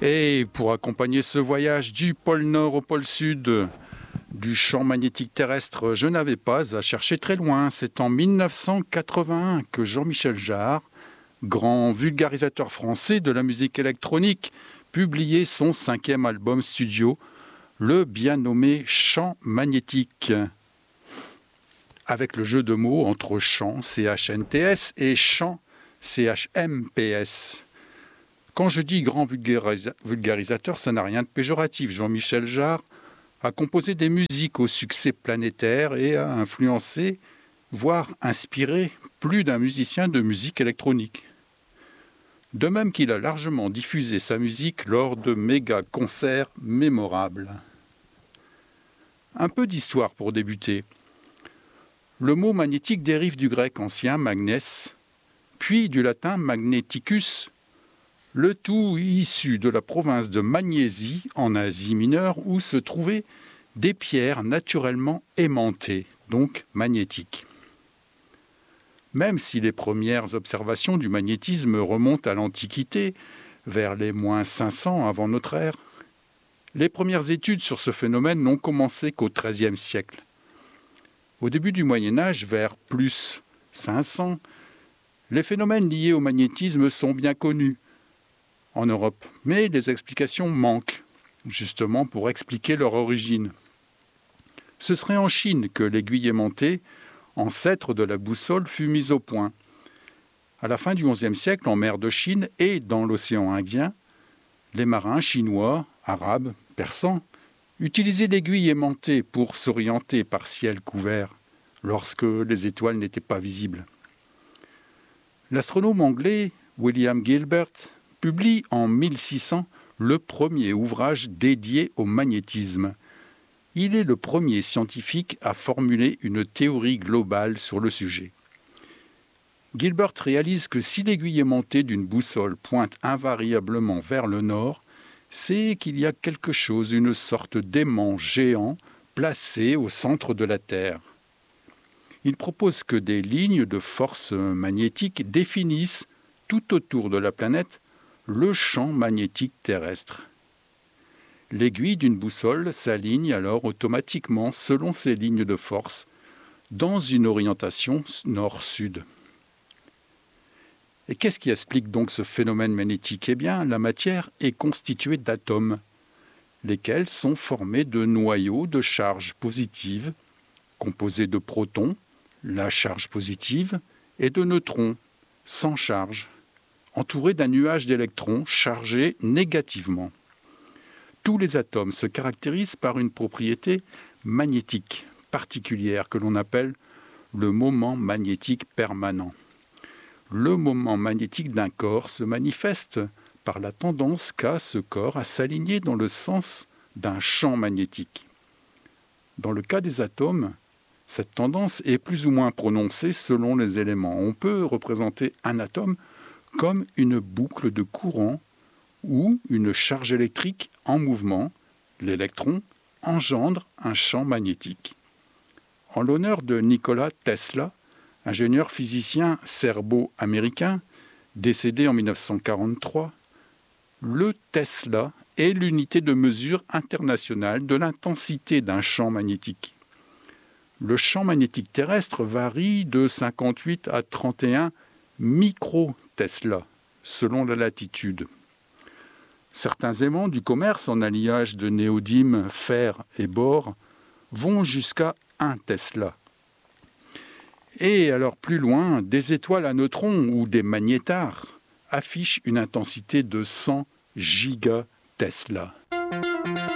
Et pour accompagner ce voyage du pôle Nord au pôle Sud du champ magnétique terrestre, je n'avais pas à chercher très loin. C'est en 1981 que Jean-Michel Jarre, grand vulgarisateur français de la musique électronique, publiait son 5e album studio, le bien nommé Champ magnétique, avec le jeu de mots entre chant, CHNTS, et chant, CHMPS. Quand je dis grand vulgarisateur, ça n'a rien de péjoratif. Jean-Michel Jarre a composé des musiques au succès planétaire et a influencé, voire inspiré, plus d'un musicien de musique électronique. De même qu'il a largement diffusé sa musique lors de méga-concerts mémorables. Un peu d'histoire pour débuter. Le mot magnétique dérive du grec ancien magnes, puis du latin magneticus, le tout issu de la province de Magnésie, en Asie mineure, où se trouvaient des pierres naturellement aimantées, donc magnétiques. Même si les premières observations du magnétisme remontent à l'Antiquité, vers les -500 avant notre ère, les premières études sur ce phénomène n'ont commencé qu'au XIIIe siècle. Au début du Moyen-Âge, vers plus 500, les phénomènes liés au magnétisme sont bien connus en Europe, mais les explications manquent, justement pour expliquer leur origine. Ce serait en Chine que l'aiguille aimantée, ancêtre de la boussole, fut mise au point. À la fin du XIe siècle, en mer de Chine et dans l'océan Indien, les marins chinois, arabes, persans, utilisaient l'aiguille aimantée pour s'orienter par ciel couvert, lorsque les étoiles n'étaient pas visibles. L'astronome anglais William Gilbert publie en 1600 le premier ouvrage dédié au magnétisme. Il est le premier scientifique à formuler une théorie globale sur le sujet. Gilbert réalise que si l'aiguille aimantée d'une boussole pointe invariablement vers le nord, c'est qu'il y a quelque chose, une sorte d'aimant géant placé au centre de la Terre. Il propose que des lignes de force magnétique définissent tout autour de la planète le champ magnétique terrestre. L'aiguille d'une boussole s'aligne alors automatiquement selon ces lignes de force dans une orientation nord-sud. Et qu'est-ce qui explique donc ce phénomène magnétique ? Eh bien, la matière est constituée d'atomes, lesquels sont formés de noyaux de charge positive, composés de protons, la charge positive, et de neutrons, sans charge, entourés d'un nuage d'électrons chargés négativement. Tous les atomes se caractérisent par une propriété magnétique particulière que l'on appelle le moment magnétique permanent. Le moment magnétique d'un corps se manifeste par la tendance qu'a ce corps à s'aligner dans le sens d'un champ magnétique. Dans le cas des atomes, cette tendance est plus ou moins prononcée selon les éléments. On peut représenter un atome comme une boucle de courant ou une charge électrique en mouvement. L'électron engendre un champ magnétique. En l'honneur de Nikola Tesla, ingénieur physicien serbo-américain, décédé en 1943, le Tesla est l'unité de mesure internationale de l'intensité d'un champ magnétique. Le champ magnétique terrestre varie de 58 à 31 micro-Tesla, selon la latitude. Certains aimants du commerce en alliage de néodyme, fer et bore vont jusqu'à 1 Tesla. Et alors plus loin, des étoiles à neutrons ou des magnétars affichent une intensité de 100 gigatesla.